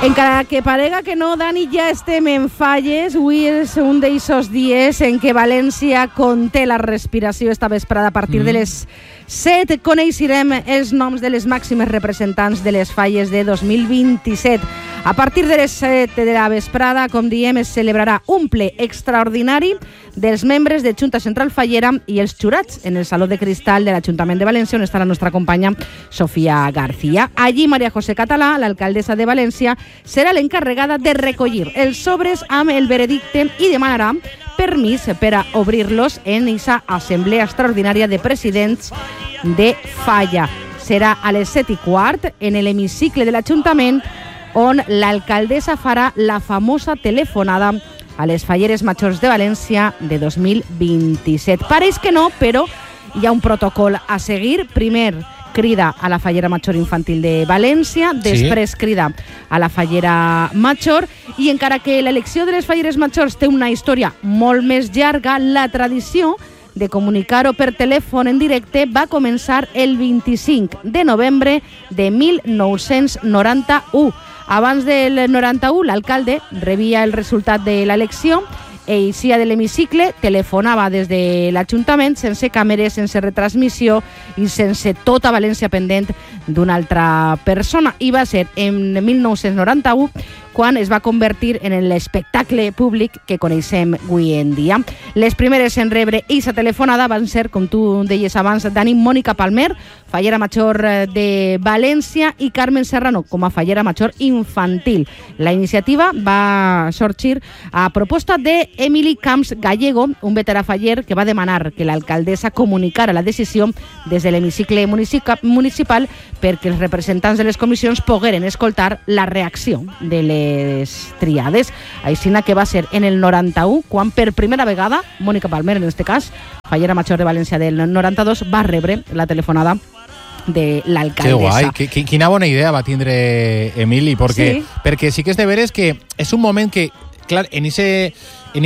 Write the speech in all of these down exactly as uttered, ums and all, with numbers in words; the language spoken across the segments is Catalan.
Encara que parega que no, Dani, ja estem en falles. Avui és un d'eixos dies en què València conté la respiració esta vesprada a partir mm. de les set. Coneixerem els noms de les màximes representants de les falles de dos mil vint-i-set. A partir de les set de la vesprada, com diem, es celebrarà un ple extraordinari dels membres de Junta Central Fallera i els jurats en el Saló de Cristal de l'Ajuntament de València, on està la nostra companya Sofia García. Allí, María José Català, l'alcaldessa de València, serà l'encarregada de recollir els sobres amb el veredicte i demanarà permís per a obrir-los en aquesta assemblea extraordinària de presidents de Falla. Serà a les set i quart en l'hemicicle de l'Ajuntament, on l'alcaldessa farà la famosa telefonada a les falleres majors de València de dos mil vint-i-set. Pareix que no, però hi ha un protocol a seguir. Primer crida a la fallera major infantil de València, després sí. crida a la fallera major, i encara que l'elecció de les falleres majors té una història molt més llarga, la tradició de comunicar-ho per telèfon en directe va començar el vint-i-cinc de novembre de mil nou-cents noranta-u. Abans del noranta-u, l'alcalde rebia el resultat de l'elecció, eixia de l'hemicicle, telefonava des de l'Ajuntament sense càmeres, sense retransmissió i sense tota València pendent d'una altra persona. I va ser en mil nou-cents noranta-u quan es va convertir en l'espectacle públic que coneixem avui en dia. Les primeres en rebre aquesta telefonada van ser, com tu deies abans, Dani, Mònica Palmer, fallera major de València, i Carmen Serrano, com a fallera major infantil. La iniciativa va sorgir a proposta de Emili Camps Gallego, un veterà faller que va demanar que l'alcaldessa comunicara la decisió des de l'hemicicle municipal perquè els representants de les comissions pogueren escoltar la reacció de les triades. Aixina que va ser en el noranta-u quan per primera vegada Mònica Palmer, en aquest cas, fallera major de València del noranta-dos, va rebre la telefonada de l'alcaldessa. Que guai, que, quina bona idea va tindre Emili, perquè sí. perquè sí que és de veres que és un moment que, clar, en ese en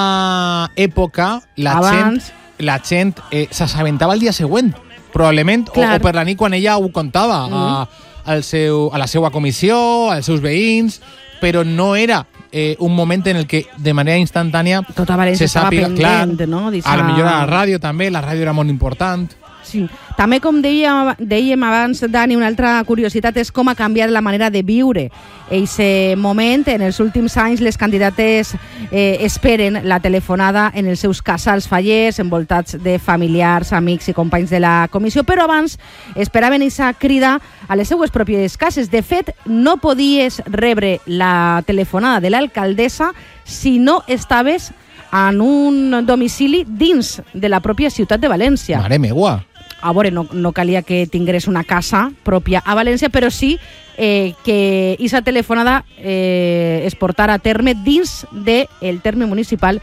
esa època la gent, la gent eh, s'assabentava el dia següent, probablement, o, o per la nit quan ella ho contava mm. a, al seu, a la seva comissió, als seus veïns, però no era eh, un moment en el que de manera instantània tota València se sàpiga, estava pendent, clar, no? A la millor a la ràdio també, la ràdio era molt important. Sí. També, com deia, dèiem abans, Dani, una altra curiositat és com ha canviat la manera de viure. Eixe moment, en els últims anys, les candidates eh, esperen la telefonada en els seus casals fallers, envoltats de familiars, amics i companys de la comissió, però abans esperaven eixa crida a les seues pròpies cases. De fet, no podies rebre la telefonada de l'alcaldessa si no estaves en un domicili dins de la pròpia ciutat de València. Mare meua! A veure, no, no calia que tingués una casa pròpia a València, però sí eh, que aquesta telefonada eh, es portara a terme dins del terme municipal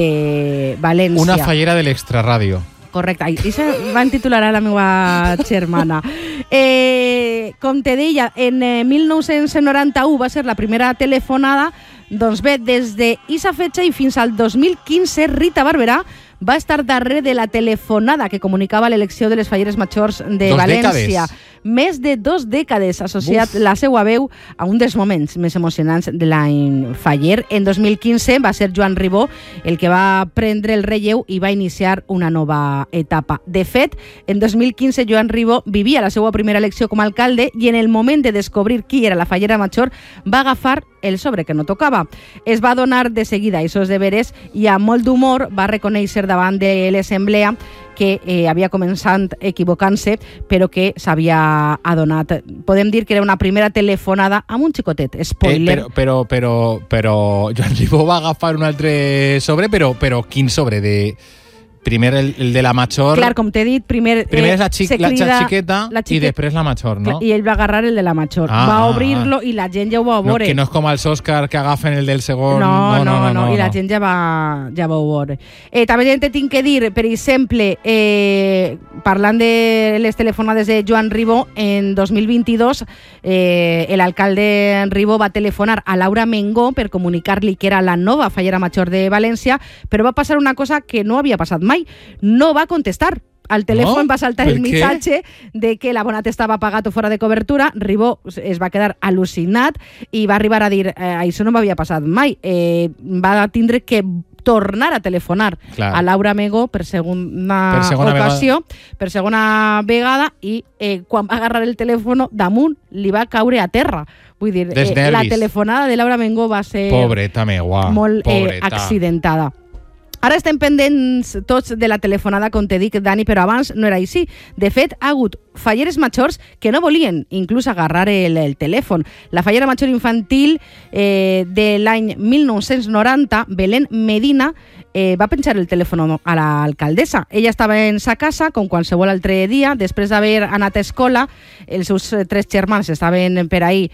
de València. Una fallera de l'extraràdio. Correcte, i això va titular a la meva germana. Eh, com te deia, en eh, mil nou-cents noranta-u va ser la primera telefonada. Doncs bé, des d'aquesta fetge i fins al dos mil quinze, Rita Barberà va estar darrere de la telefonada que comunicava l'elecció de les falleres majors de dos València. Dècades. Més de dos dècades associat Uf. la seva veu a un dels moments més emocionants de l'any faller. En dos mil quinze va ser Joan Ribó el que va prendre el relleu i va iniciar una nova etapa. De fet, en dos mil quinze Joan Ribó vivia la seva primera elecció com a alcalde i en el moment de descobrir qui era la fallera major va agafar el sobre que no tocava. Es va donar de seguida a aquests deberes i amb molt d'humor va reconèixer davant de l'assemblea que eh, havia començat equivocant-se, però que s'havia adonat. Podem dir que era una primera telefonada amb un xicotet. Spoiler. Eh, però, però, però, però Joan Ribó va agafar un altre sobre, però, però quin sobre? De... Primer el, el de la major... Clar, com t'he dit, primer... Primer eh, és la, xic, la, la xiqueta la xiquet... i després la major, no? I ell va agarrar el de la major. Ah, va ah, obrir-lo ah. i la gent ja ho va veure. No, que no és com els Òscar que agafen el del segon... No, no, no, no, no. I la no. gent ja va, ja va veure. Eh, també te tinc que dir, per exemple, eh, parlant de les telefonades de Joan Ribó, en dos mil vint-i-dos eh, l'alcalde Ribó va telefonar a Laura Mengó per comunicar-li que era la nova fallera major de València, però va passar una cosa que no havia passat mai. No va contestar. al telèfon no? va saltar Per el què? missatge de que l'abonat estava pagat o fora de cobertura. Ribó es va quedar al·lucinat i va arribar a dir eh, això no m'havia passat mai. Eh, va tindre que tornar a telefonar Clar. a Laura Mego per segona, Per segona ocasió, vegada. per segona vegada, i eh, quan va agarrar el telèfon damunt li va caure a terra. Vull dir, eh, la telefonada de Laura Mego va ser Pobreta meua. molt eh, Pobreta. accidentada. Ara estem pendents tots de la telefonada, com te dic, Dani, però abans no era així. De fet, ha hagut falleres majors que no volien inclús agarrar el, el telèfon. La fallera major infantil eh, de l'any mil nou-cents noranta, Belén Medina, eh, va penjar el telèfon a l'alcaldessa. Ella estava en sa casa, com qualsevol altre dia, després d'haver anat a escola, els seus tres germans estaven per ahí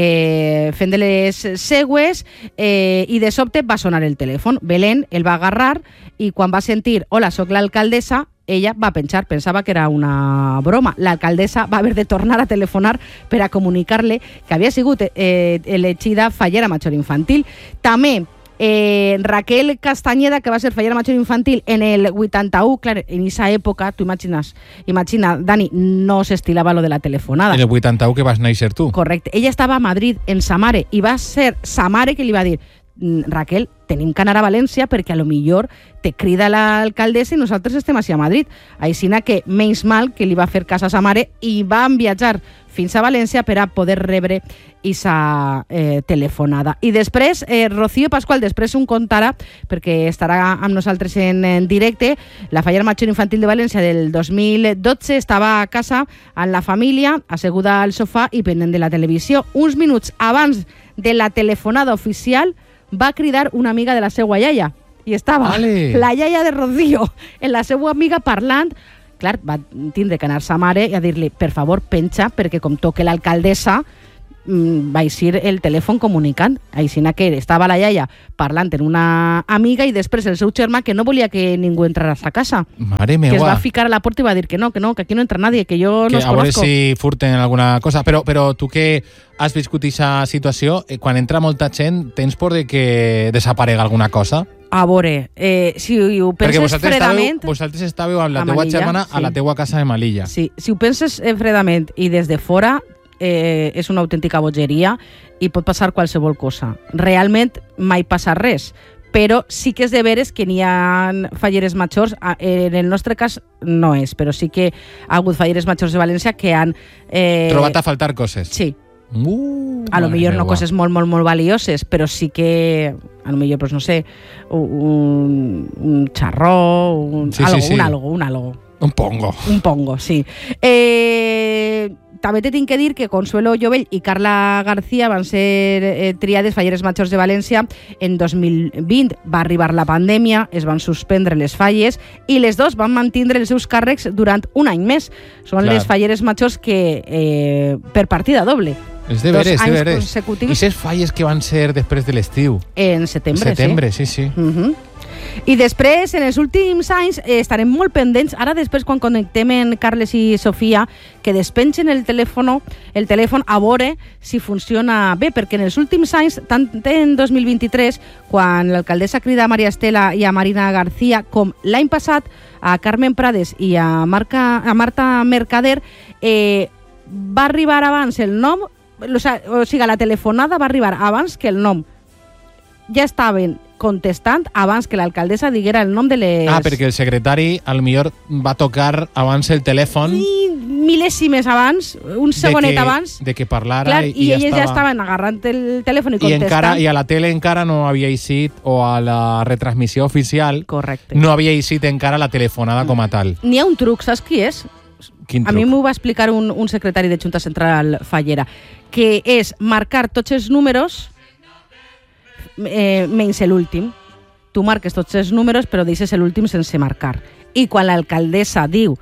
eh, fent de les seues eh, i de sobte va sonar el telèfon. Belén el va agarrar i quan va sentir «Hola, sóc l'alcaldessa», ella va penjar, pensava que era una broma. L'alcaldessa va haver de tornar a telefonar per a comunicar-li que havia sigut eh, elegida fallera major infantil. També eh, Raquel Castañeda, que va ser fallera major infantil en el vuitanta-u, clar, en aquesta època, tu imagines, imagina, Dani, no s'estilava lo de la telefonada. En el vuitanta-u que vas néixer tu. Correcte. Ella estava a Madrid, en sa mare, i va ser sa mare que li va dir Raquel, tenim que anar a València perquè a lo millor te crida l'alcaldessa i nosaltres estem així a Madrid. Aixina que menys mal que li va fer cas a sa mare i van viatjar fins a València per a poder rebre aquesta eh, telefonada. I després, eh, Rocío Pascual, després un contarà, perquè estarà amb nosaltres en, en directe, la fallera major infantil de València del dos mil dotze estava a casa amb la família, asseguda al sofà i pendent de la televisió. Uns minuts abans de la telefonada oficial va cridar una amiga de la seva iaia i estava Ale. la iaia de Rocío en la seva amiga parlant. Clar, va tindre que anar sa mare i a dir-li, per favor, penja, perquè com toque l'alcaldessa va eixir el telèfon comunicant. Aixina que estava la iaia parlant amb una amiga i després el seu germà, que no volia que ningú entrara a sa casa, Mare que es meua. va ficar a la porta i va dir que no, que no, que aquí no entra nadie, que jo Que no os a veure conozco. si furten alguna cosa. Però, però tu que has viscut aquesta situació, eh, quan entra molta gent, tens por de que desaparega alguna cosa? A veure, eh, si ho Perquè penses vosaltres fredament... estàveu, vosaltres estàveu amb la a teua Melilla, germana a la sí. teua casa de Melilla. Sí, si ho penses eh, fredament i des de fora, eh, és una autèntica bogeria i pot passar qualsevol cosa. Realment mai passa res, però sí que és de veres que n'hi ha falleres majors. En el nostre cas no és, però sí que ha hagut falleres majors de València que han... Eh, Trobat a faltar coses. Sí. Uh, A lo mare millor no meua. coses molt, molt, molt valioses, però sí que, a lo millor, pues no sé, un, un xarró, un, Sí, sí, algo, sí. un algo, un algo. Un pongo. Un pongo, sí. Eh, també te tinc que dir que Consuelo Llovell i Carla García van ser eh, triades falleres majors de València en dos mil vint. Va arribar la pandèmia, es van suspendre les falles i les dos van mantindre els seus càrrecs durant un any més. Són Clar. les falleres majors que, eh, per partida doble, És de dos veres, de anys veres. consecutius. I ses falles que van ser després de l'estiu. en setembre, Setembre, sí, sí. sí. Uh-huh. I després, en els últims anys, eh, estarem molt pendents. Ara després, quan connectem en Carles i Sofia, que despengen el telèfon, el telèfon a veure si funciona bé, perquè en els últims anys, tant en dos mil vint-i-tres, quan l'alcaldessa crida a Maria Estela i a Marina García, com l'any passat a Carmen Prades i a, Marca, a Marta Mercader, eh, va arribar abans el nom, o sigui, la telefonada va arribar abans que el nom. Ja estaven contestant abans que l'alcaldessa diguera el nom de les... Ah, perquè el secretari al millor va tocar abans el telèfon I mil·lèsimes abans, un de segonet que, abans. de que parlara Clar, i, i, ja elles estava... ja estaven agarrant el telèfon i I, contestant. encara, I a la tele encara no havia eixit, o a la retransmissió oficial, Correcte. no havia eixit encara la telefonada com a tal. N'hi ha un truc, saps qui és? Quin A mi truc? m'ho va explicar un, un secretari de Junta Central Fallera, que és marcar tots els números eh, menys l'últim. Tu marques tots els números, però deixes l'últim sense marcar. I quan l'alcaldessa diu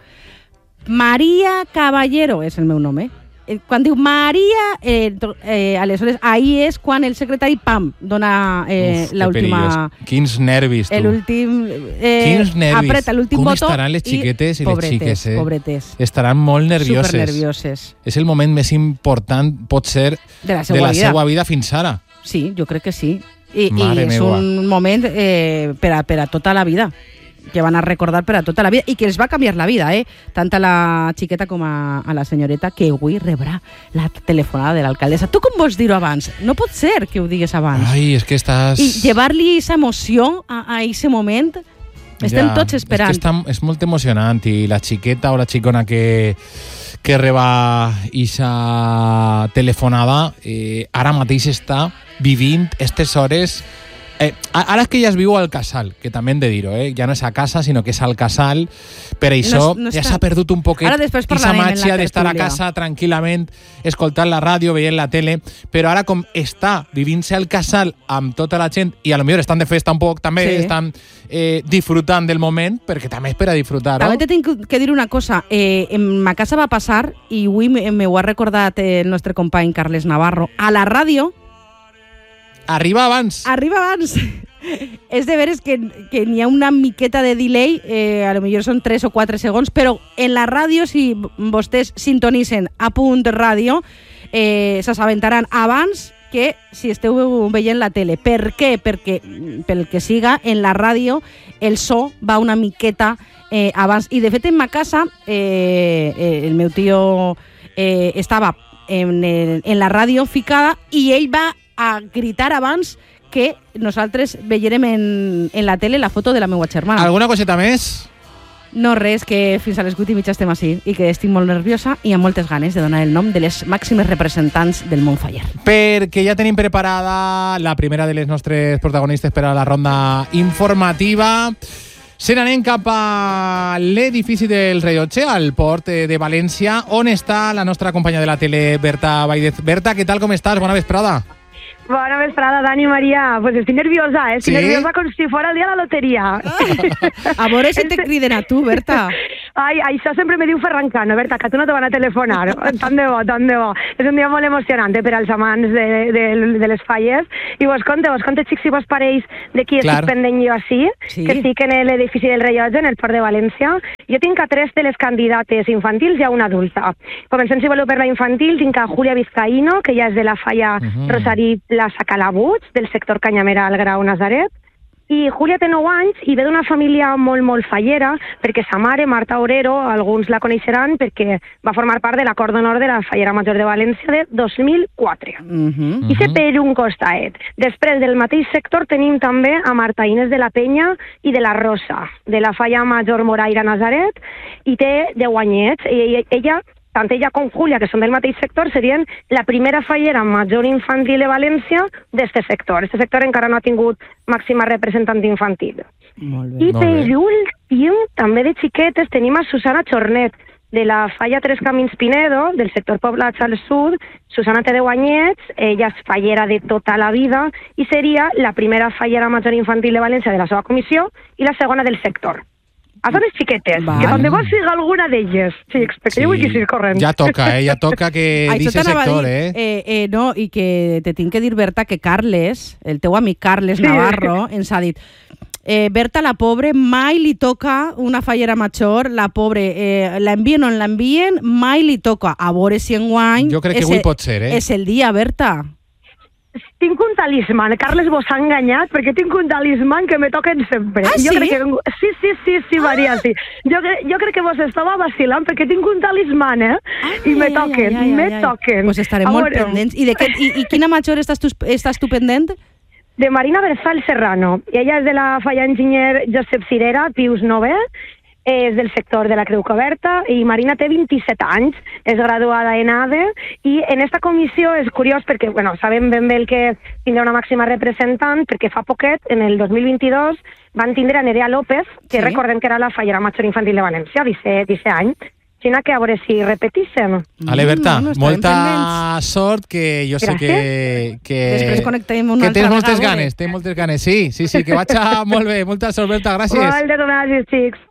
Maria Caballero, és el meu nom, eh? Quan diu Maria, eh, eh, aleshores, ahí és quan el secretari, pam, dona eh, Uf, que l'última... perillós. Quins nervis, tu. L'últim... Eh, Quins nervis. Apreta l'últim Com botó. estaran les xiquetes i, les pobretes, xiques, eh? Pobretes. Estaran molt nervioses. Supernervioses. És el moment més important, pot ser, De la de seva la vida. seva vida fins ara. Sí, jo crec que sí. I, i Mare és meua. un moment eh, per, a, per a tota la vida. que van a recordar per a tota la vida i que els va canviar la vida, eh? Tant a la xiqueta com a, a la senyoreta, que avui rebrà la telefonada de l'alcaldessa. Tu com vols dir-ho abans? No pot ser que ho digues abans. Ai, és que estàs... I llevar-li aquesta emoció a aquest moment, estem ja, tots esperant. És que està, és molt emocionant i la xiqueta o la xicona que, que reba aquesta telefonada eh, ara mateix està vivint aquestes hores. Eh, ara és que ja es viu al casal, que també hem de dir-ho, eh? Ja no és a casa, sinó que és al casal. Per això no, no ja s'ha perdut un poquet aquesta màgia d'estar a casa tranquil·lament, escoltant la ràdio, veient la tele, però ara com està vivint-se al casal amb tota la gent, i a lo millor estan de festa un poc també, sí. estan eh, disfrutant del moment, perquè també és per a disfrutar-ho. També te tinc que dir una cosa, eh, en ma casa va passar, i avui m'ho ha recordat el nostre company Carles Navarro, a la ràdio. Arriba abans. Arriba abans. És de veres que, que n'hi ha una miqueta de delay, eh, a lo millor són tres o quatre segons, però en la ràdio, si vostès sintonitzen a punt ràdio, eh, s'assabentaran abans que si esteu veient la tele. Per què? Perquè, pel que siga, en la ràdio el so va una miqueta eh, abans. I de fet en ma casa, eh, eh, el meu tio eh, estava en, el, en la ràdio ficada i ell va a gritar abans que nosaltres veierem en, en la tele la foto de la meva germana. Alguna coseta més? No res, que fins a les vuit i mitja estem així i que estic molt nerviosa i amb moltes ganes de donar el nom de les màximes representants del món faller. Perquè ja tenim preparada la primera de les nostres protagonistes per a la ronda informativa. Se n'anem cap a l'edifici del Rellotge, al port de València, on està la nostra companya de la tele, Berta Baidez. Berta, què tal, com estàs? Bona vesprada. Bona vesprada, Dani, Maria. Pues estic nerviosa, eh? Estic ¿Sí? nerviosa com si fora el dia de la loteria. Ah. A veure si te criden a tu, Berta. Ai, això sempre me diu Ferran Cano, Berta, que tu no te van a telefonar. Tant de bo, tant de bo. És un dia molt emocionant eh, per als amants de, de, de les falles. I vos conte, vos conte, xics, si vos pareix de qui Clar. estic pendent jo així, sí. que estic en l'edifici del Rellotge, en el port de València. Jo tinc a tres de les candidates infantils i a una adulta. Comencem, si voleu, per la infantil, tinc a Júlia Vizcaíno, que ja és de la falla uh-huh. Rosarí Plaça Calabuig, del sector Canyamera al Grau Nazaret. I Júlia té nou anys i ve d'una família molt, molt fallera, perquè sa mare, Marta Orero, alguns la coneixeran perquè va formar part de l'acord d'honor de la Fallera Major de València de dos mil quatre. Uh-huh. I se per un costaet. Després del mateix sector tenim també a Marta Inés de la Penya i de la Rosa, de la Falla Major Moraira Nazaret, i té deu anyets. I ella... tant ella com Júlia, que són del mateix sector, serien la primera fallera major infantil de València d'este sector. Este sector encara no ha tingut màxima representant infantil. Molt bé. I per últim, també de xiquetes, tenim a Susana Chornet, de la falla Tres Camins Pinedo, del sector Poblats al sud. Susana té deu anyets, ella és fallera de tota la vida i seria la primera fallera major infantil de València de la seva comissió i la segona del sector. A són les xiquetes, Val. que tant de bo sigui alguna d'elles. Sí, perquè sí. jo vull que sigui corrent. Ja toca, eh? Ja toca que dice sector, eh? eh? Eh, no, i que te tinc que dir, Berta, que Carles, el teu amic Carles sí. Navarro, ens ha dit eh, Berta, la pobre, mai li toca una fallera major, la pobre, eh, l'envien o no l'envien, mai li toca. A veure si enguany... Jo crec que avui pot ser, eh? És el dia, Berta. Tinc un talisman, Carles vos ha enganyat perquè tinc un talisman que me toquen sempre. Ah, jo sí? Crec que... Sí, sí, sí, sí, Maria, sí. Jo, jo crec que vos estava vacilant perquè tinc un talisman, eh? Ai, I me ai, toquen, ai, ai, me ai. toquen. Pues estarem a molt veure... pendents. I, de què, i, I quina major estàs tu, estàs tu pendent? De Marina Berzal Serrano. I ella és de la falla enginyer Josep Cirera, Pius Nové, és del sector de la Creu Coberta i Marina té vint-i-set anys, és graduada en A D E i en esta comissió és curiós perquè, bueno, sabem ben bé el que tindrà una màxima representant perquè fa poquet, en el dos mil vint-i-dos, van tindre a Nerea López, que sí. recordem que era la fallera major infantil de València, disset anys, Xina, que a veure si repetíssim. Ale, Berta, no, no molta pendents. sort, que jo sé que... que Després connectem una que altra tens moltes vegada. ganes, tens moltes ganes. Sí, sí, sí, que vaig a... molt bé, molta sort, Berta, gràcies. Molt de gràcies, xics.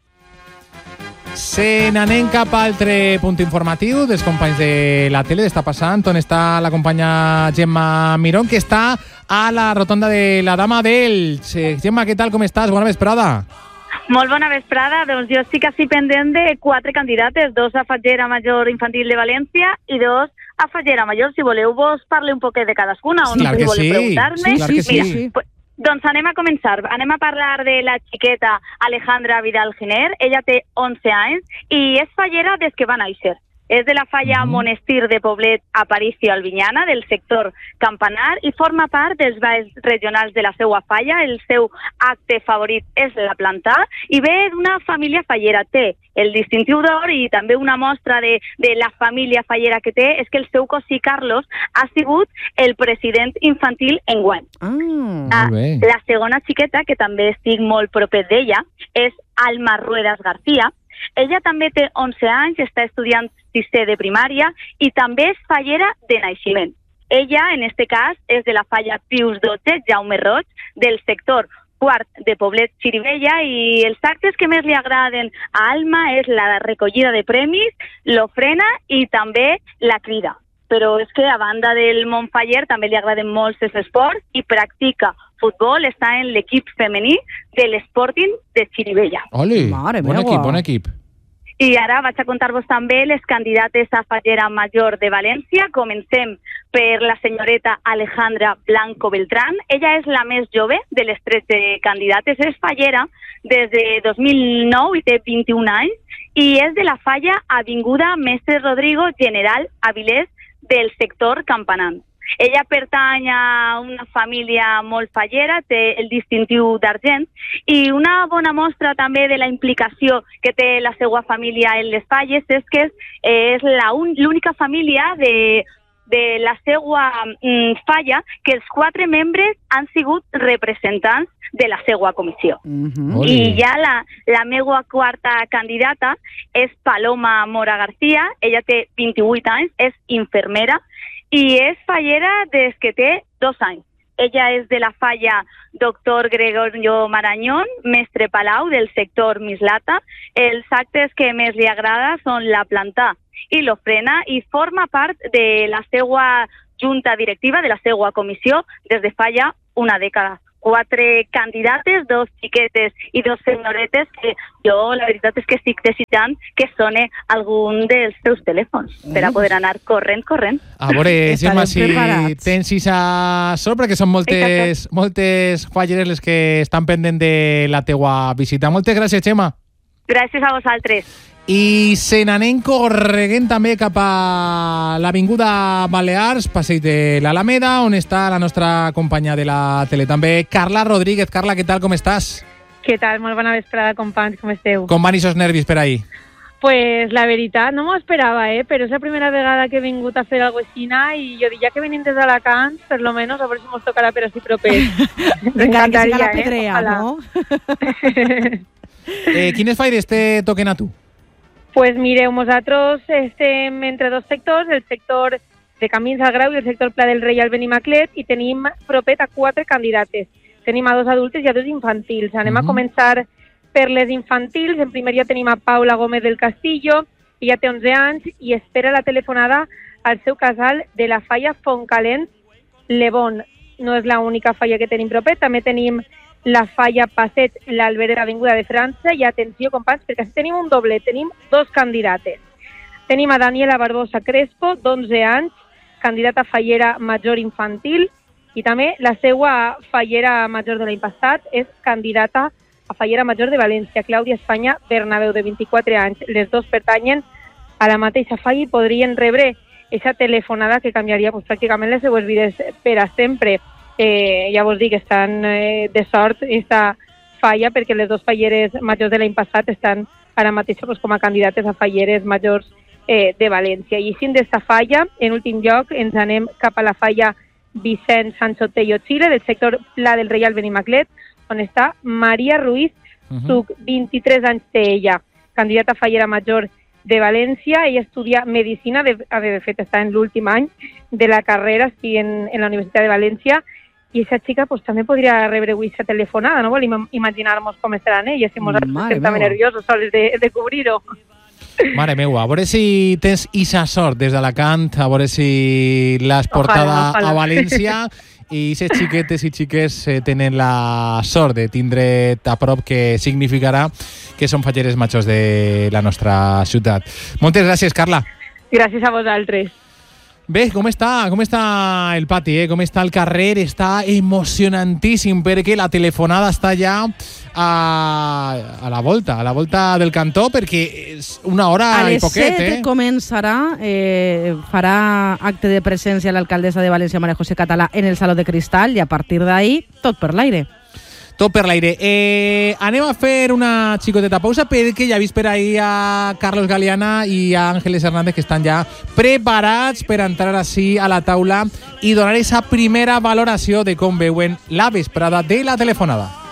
Se n'anem cap a altre punt informatiu dels companys de la tele d'Està Passant, on està la companya Gemma Mirón, que està a la rotonda de la Dama d'Elx. Gemma, què tal, com estàs? Bona vesprada. Molt bona vesprada. Doncs jo estic així pendent de quatre candidates, dos a Fallera Major Infantil de València i dos a Fallera Major. Si voleu, vos parle un poquet de cadascuna, o sí, no sé si voleu sí. preguntar-me. Sí, sí, sí, Mira, sí. Pues, Doncs anem a començar. Anem a parlar de la xiqueta Alejandra Vidal Giner. Ella té onze anys i és fallera des que va néixer. És de la falla mm-hmm. Monestir de Poblet Aparicio Albinyana, del sector Campanar, i forma part dels balls regionals de la seva falla. El seu acte favorit és la plantà i ve d'una família fallera. Té el distintiu d'or i també una mostra de, de la família fallera que té és que el seu cosí Carlos ha sigut el president infantil enguany. Mm, la, la segona xiqueta, que també estic molt proper d'ella, és Alma Ruedas García. Ella també té onze anys, està estudiant sisè de primària i també és fallera de naixement. Ella, en este cas, és de la falla Pius dotze, Jaume Roig, del sector quart de Poblet Xirivella, i els actes que més li agraden a Alma és la recollida de premis, l'ofrena i també la crida. Però és que, a banda del món faller, també li agraden molts els esports i practica futbol, està en l'equip femení de l'Sporting de Xirivella. Oli, bon equip, bon equip. I ara vaig a contar-vos també les candidates a fallera major de València. Comencem per la senyoreta Alejandra Blanco Beltrán. Ella és la més jove de les tretze candidates. És fallera des de dos mil nou i té vint-i-un anys i és de la falla Avinguda Mestre Rodrigo General Avilés del sector Campanar. Ella pertany a una família molt fallera, té el distintiu d'argent i una bona mostra també de la implicació que té la seva família en les falles és que és, és l'única família de, de la seva mm, falla que els quatre membres han sigut representants de la seva comissió. Mm-hmm. I ja la, la meva quarta candidata és Paloma Mora García. Ella té vint-i-vuit anys, és infermera i és fallera des que té dos anys. Ella és de la falla Doctor Gregorio Marañón, mestre Palau del sector Mislata. Els actes que més li agrada són la plantà i l'ofrena i forma part de la seva junta directiva, de la seva comissió, des de fa ja una dècada. Quatre candidates, dos xiquetes i dos senyoretes que jo la veritat és que estic desitjant que sone algun dels seus telèfons per a poder anar corrent, corrent. A veure, Gemma, si tens aquesta sort, perquè són moltes, moltes falleres les que estan pendent de la teua visita. Moltes gràcies, Gemma. Gràcies a vosaltres. I se n'anem corregent també cap a l'Avinguda Balears, passeig de l'Alameda, on està la nostra companya de la tele també, Carla Rodríguez. Carla, què tal, com estàs? Què tal? Molt bona vesprada, companys, com esteu? Com van aquests nervis per ahir? Pues la veritat, no m'ho esperava, eh? Però és la primera vegada que he vingut a fer alguna cosa i jo dic, ja que venim des d'Alacant, per lo menos, a veure si mos tocarà per així propers. M'encantaria, la pedrea, eh? No? eh, quines faires te toquen a tu? Pues mireu, nosaltres estem entre dos sectors, el sector de Camins al Grau i el sector Pla del Rei al Benimaclet, i tenim propet a quatre candidates. Tenim a dos adultes i a dos infantils. Anem uh-huh. a començar per les infantils. En primer lloc tenim a Paula Gómez del Castillo, ella té onze anys i espera la telefonada al seu casal de la falla Fontcalent Lebon. No és l'única falla que tenim propet, també tenim la falla Passeig l'Albereda Avinguda de França, i atenció, companys, perquè si tenim un doble, tenim dos candidates. Tenim a Daniela Barbosa Crespo, d'onze anys, candidata fallera major infantil, i també la seva fallera major de l'any passat és candidata a fallera major de València, Clàudia Espanya Bernabéu, de vint-i-quatre anys. Les dos pertanyen a la mateixa falla i podrien rebre aquesta telefonada que canviaria pues, pràcticament les seues vides per a sempre. Eh, ja vos dic, estan eh, de sort aquesta falla perquè les dues falleres majors de l'any passat estan ara mateix pues, com a candidates a falleres majors eh, de València. I així d'esta falla, en últim lloc, ens anem cap a la falla Vicent Sancho Tello Chile, del sector Pla del Rei al Benimaclet, on està Maria Ruiz Suc, uh-huh. vint-i-tres anys té ella, candidata a fallera major de València. Ella estudia Medicina, de, de fet està en l'últim any de la carrera, estic en, en la Universitat de València, i aquesta xica pues, també podria rebre avui aquesta telefonada, no volem imaginar-nos com estaran elles, si nosaltres estem també nerviosos sols de, de cobrir-ho. Mare meua, a veure si tens isa sort des d'Alacant, a veure si l'has portada ojalà, ojalà. a València i aquests xiquetes i xiques eh, tenen la sort de tindre a prop, que significarà que són falleres majors de la nostra ciutat. Moltes gràcies, Carla. Gràcies a vosaltres. Bé, com està, com està el pati, eh? Com està el carrer? Està emocionantíssim perquè la telefonada està ja a, a la volta, a la volta del cantó, perquè és una hora i poquet, eh? A les set començarà, eh, farà acte de presència l'alcaldessa de València, María José Català, en el Saló de Cristal, i a partir d'ahí, tot per l'aire. Tot per l'aire. Eh, anem a fer una xicoteta pausa perquè ja he vist per ahí a Carlos Galeana i a Ángeles Hernández que estan ja preparats per entrar així a la taula i donar esa primera valoració de com veuen la vesprada de la telefonada.